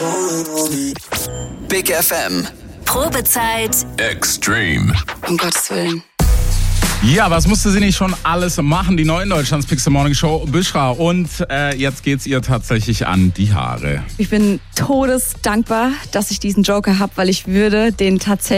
Big FM. Probezeit. Extreme. Um Gottes Willen. Ja, was musste sie nicht schon alles machen? Die neuen Deutschlands Pixel Morning Show, Bishra. Und jetzt geht's ihr tatsächlich an die Haare. Ich bin todesdankbar, dass ich diesen Joker habe, weil ich würde den tatsächlich